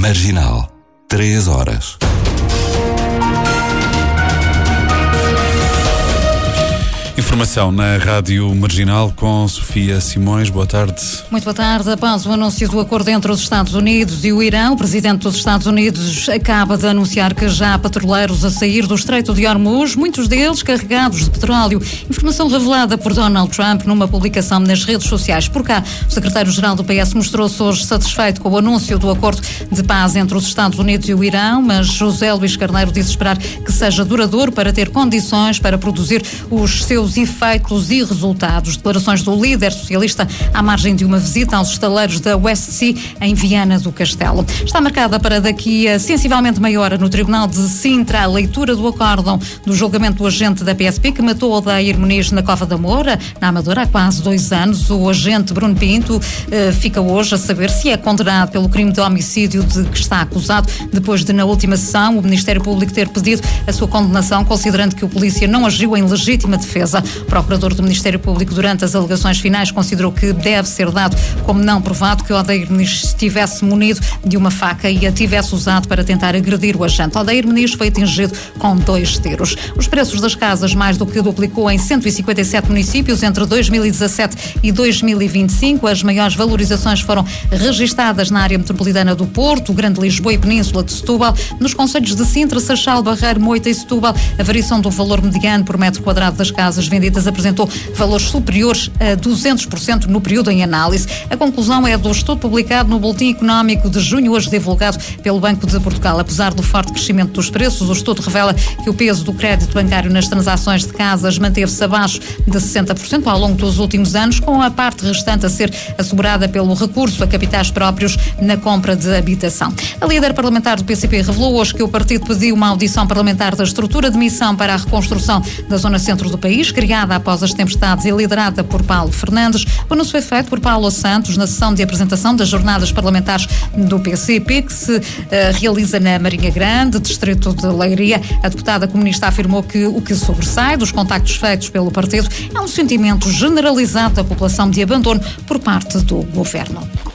Marginal. 3 horas. Informação na Rádio Marginal com Sofia Simões. Boa tarde. Muito boa tarde. Após o anúncio do acordo entre os Estados Unidos e o Irão, o presidente dos Estados Unidos acaba de anunciar que já há petroleiros a sair do Estreito de Hormuz, muitos deles carregados de petróleo. Informação revelada por Donald Trump numa publicação nas redes sociais. Por cá, o secretário-geral do PS mostrou-se hoje satisfeito com o anúncio do acordo de paz entre os Estados Unidos e o Irão, mas José Luís Carneiro disse esperar que seja duradouro para ter condições para produzir os seus efeitos e resultados. Declarações do líder socialista à margem de uma visita aos estaleiros da West Sea em Viana do Castelo. Está marcada para daqui a sensivelmente meia hora no Tribunal de Sintra a leitura do acórdão do julgamento do agente da PSP que matou Odair Muniz na Cova da Moura, na Amadora, há quase 2 anos. O agente Bruno Pinto fica hoje a saber se é condenado pelo crime de homicídio de que está acusado, depois de, na última sessão, o Ministério Público ter pedido a sua condenação, considerando que o polícia não agiu em legítima defesa. O procurador do Ministério Público, durante as alegações finais, considerou que deve ser dado como não provado que Odair Muniz estivesse munido de uma faca e a tivesse usado para tentar agredir o agente. Odair Muniz foi atingido com 2 tiros. Os preços das casas mais do que duplicou em 157 municípios entre 2017 e 2025. As maiores valorizações foram registadas na área metropolitana do Porto, Grande Lisboa e Península de Setúbal. Nos concelhos de Sintra, Seixal, Barreiro, Moita e Setúbal, a variação do valor mediano por metro quadrado das casas vendidas apresentou valores superiores a 200% no período em análise. A conclusão é do estudo publicado no Boletim Económico de junho, hoje divulgado pelo Banco de Portugal. Apesar do forte crescimento dos preços, o estudo revela que o peso do crédito bancário nas transações de casas manteve-se abaixo de 60% ao longo dos últimos anos, com a parte restante a ser assegurada pelo recurso a capitais próprios na compra de habitação. A líder parlamentar do PCP revelou hoje que o partido pediu uma audição parlamentar da estrutura de missão para a reconstrução da zona centro do país, criada após as tempestades e liderada por Paulo Fernandes. O anúncio foi feito por Paulo Santos na sessão de apresentação das jornadas parlamentares do PCP, que se realiza na Marinha Grande, distrito de Leiria. A deputada comunista afirmou que o que sobressai dos contactos feitos pelo partido é um sentimento generalizado da população de abandono por parte do governo.